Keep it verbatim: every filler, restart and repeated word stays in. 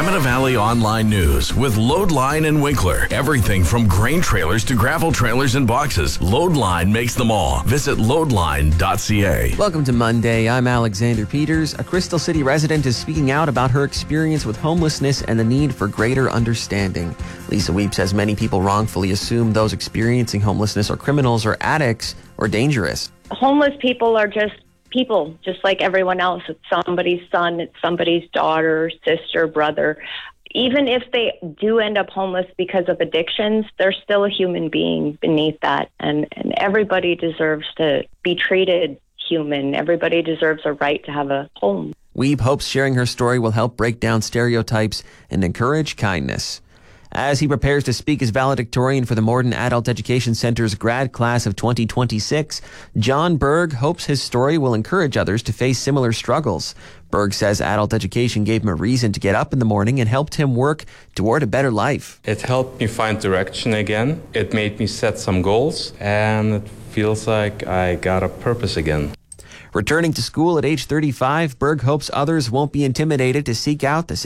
Pembina Valley Online News with Loadline and Winkler. Everything from grain trailers to gravel trailers and boxes. Loadline makes them all. Visit loadline dot c a. Welcome to Monday. I'm Alexander Peters. A Crystal City resident is speaking out about her experience with homelessness and the need for greater understanding. Lisa Weep says many people wrongfully assume those experiencing homelessness are criminals or addicts or dangerous. Homeless people are just people, just like everyone else. It's somebody's son, it's somebody's daughter, sister, brother. Even if they do end up homeless because of addictions, they're still a human being beneath that. And, and everybody deserves to be treated human. Everybody deserves a right to have a home. Weeb hopes sharing her story will help break down stereotypes and encourage kindness. As he prepares to speak as valedictorian for the Morden Adult Education Center's grad class of twenty twenty-six, John Berg hopes his story will encourage others to face similar struggles. Berg says adult education gave him a reason to get up in the morning and helped him work toward a better life. It helped me find direction again. It made me set some goals, and it feels like I got a purpose again. Returning to school at age thirty-five, Berg hopes others won't be intimidated to seek out the